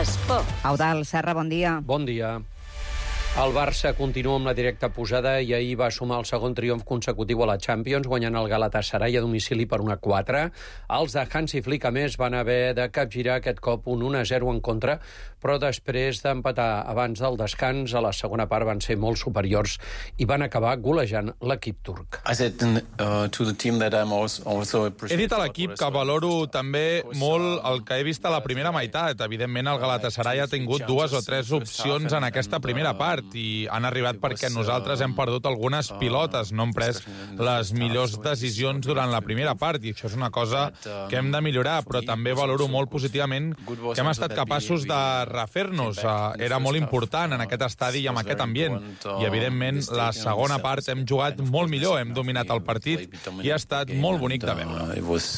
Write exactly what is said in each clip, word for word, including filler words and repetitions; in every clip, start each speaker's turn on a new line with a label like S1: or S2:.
S1: Esport.
S2: Eudald Serra, bon dia.
S3: Bon dia. El Barça continua amb la directa posada i ahir va sumar el segon triomf consecutiu a la Champions, guanyant el Galatasaray a domicili per una quatre. Els de Hansi Flick, a més, van haver de capgirar aquest cop un un a zero en contra, però després d'empatar abans del descans, a la segona part van ser molt superiors i van acabar golejant l'equip turc.
S4: He dit a l'equip que valoro també molt el que he vist a la primera meitat. Evidentment, el Galatasaray ha tingut dues o tres opcions en aquesta primera part i han arribat perquè nosaltres hem perdut algunes pilotes, no hem pres les millors decisions durant la primera part, i això és una cosa que hem de millorar, però també valoro molt positivament que hem estat capaços de refer-nos. Era molt important en aquest estadi i amb aquest ambient, i evidentment la segona part hem jugat molt millor, hem dominat el partit i ha estat molt bonic de veure.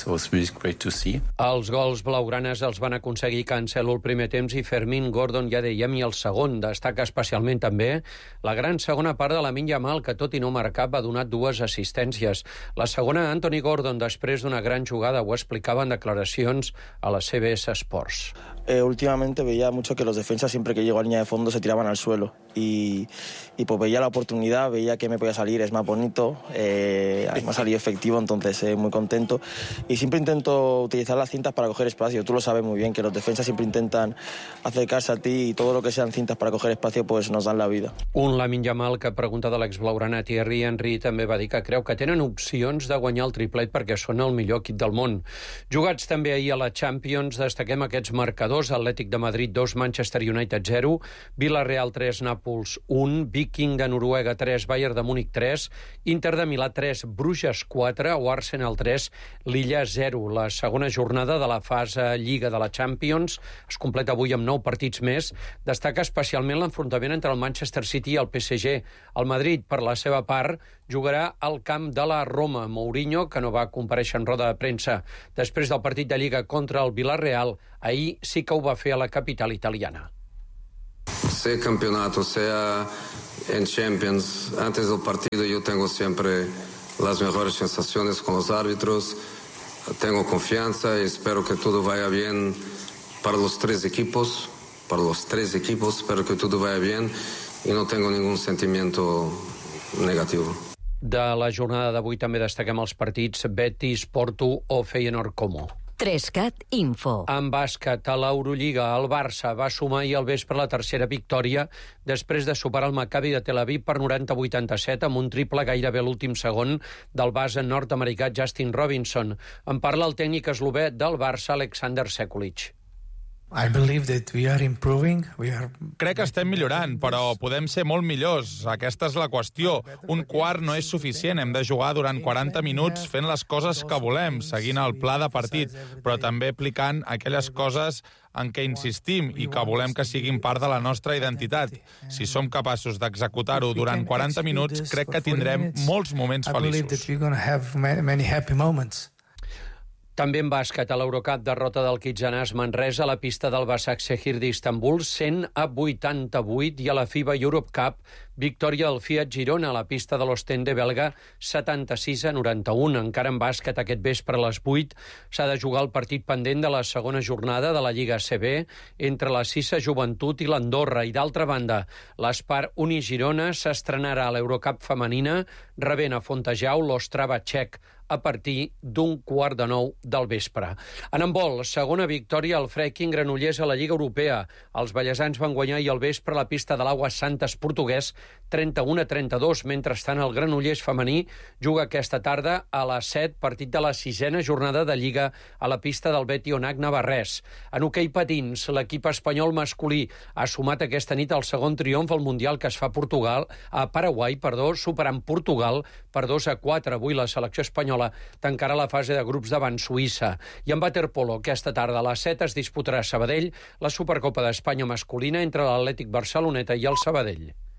S3: Els gols blaugranes els van aconseguir Cancelo el primer temps i Fermín, Gordon, ja dèiem, i el segon. Destaca especialment també la gran segona part de Lamine Yamal, que tot i no marcar va donar dues assistències. La segona, Anthony Gordon, després d'una gran jugada, ho explicava en declaracions a la C B S Sports.
S5: Eh, últimamente veía mucho que los defensas siempre que llego a línea de fondo se tiraban al suelo y, y pues veía la oportunidad, veía que me podía salir, es más bonito, eh, me ha salido efectivo, entonces eh, muy contento, y siempre intento utilizar las cintas para coger espacio. Tú lo sabes muy bien, que los defensas siempre intentan acercarse a ti y todo lo que sean cintas para coger espacio pues nos dan la vida.
S3: Un Lamine Yamal que, pregunta de l'exblaugrana Thierry Henry, també va dir que creu que tenen opcions de guanyar el triplet perquè són el millor equip del món. Jugats també ahir a la Champions, destaquem aquests marcadors: Atlètic de Madrid dos, Manchester United zero, Villarreal tres, Nàpols un, Viking de Noruega tres, Bayern de Múnich tres, Inter de Milà tres, Bruges quatre o Arsenal tres, Lilla zero. La segona jornada de la fase Lliga de la Champions es completa avui amb nou partits més. Destaca especialment l'enfrontament entre el Manchester City i el P S G. El Madrid, per la seva part, jugarà al camp de la Roma. Mourinho, que no va comparèixer en roda de premsa després del partit de Lliga contra el Villarreal, ahir sí que ho va fer a la capital italiana.
S6: Sea campeonato, sea en Champions, antes del partido yo tengo siempre las mejores sensaciones con los árbitros, tengo confianza y espero que todo vaya bien para los tres equipos, para los tres equipos, espero que todo vaya bien y no tengo ningún sentimiento negativo.
S3: De la jornada d'avui també destaquem els partits Betis, Porto o Feyenoord-Como.
S1: Trescat Info.
S3: En bàsquet, a l'Eurolliga, el Barça va sumar ahir al vespre la tercera victòria després de superar el Maccabi de Tel Aviv per noranta a vuitanta-set amb un triple gairebé a l'últim segon del base nord-americà Justin Robinson. En parla el tècnic eslové del Barça, Alexander Sekulic.
S7: I believe that we are improving. We are...
S4: Crec que estem millorant, però podem ser molt millors. Aquesta és la qüestió. Un quart no és suficient. Hem de jugar durant quaranta minuts fent les coses que volem, seguint el pla de partit, però també aplicant aquelles coses en què insistim i que volem que siguin part de la nostra identitat. Si som capaços d'executar-ho durant quaranta minuts, crec que tindrem molts moments feliços.
S3: També en bàsquet, a l'Eurocup, derrota del Kitsanàs Manresa a la pista del Başakşehir d'Istanbul, cent a vuitanta-vuit, i a la FIBA Europe Cup, victòria del Fiat Girona a la pista de l'Ostende belga, setanta-sis a noranta-un. Encara en bàsquet, aquest vespre a les vuit s'ha de jugar el partit pendent de la segona jornada de la Lliga A C B entre la Sisa Joventut i l'Andorra. I d'altra banda, l'Espar Uni Girona s'estrenarà a l'Eurocup femenina rebent a Fontejau l'Ostrava txec a partir d'un quart de nou del vespre. En handbol, segona victòria al Freaking Granollers a la Lliga Europea. Els ballesans van guanyar ahir al vespre a la pista de l'Aguas Santas portuguès trenta-un a trenta-dos. Mentrestant, el Granollers femení juga aquesta tarda a les set, partit de la sisena jornada de Lliga a la pista del Betionac Navarrès. En hoquei patins, l'equip espanyol masculí ha sumat aquesta nit el segon triomf al Mundial que es fa a Portugal, a Paraguai, perdó, superant Portugal per dos a quatre. Avui la selecció espanyola tancarà la fase de grups davant Suïssa. I en waterpolo, aquesta tarda a les set es disputarà a Sabadell la Supercopa d'Espanya masculina entre l'Atlètic Barceloneta i el Sabadell.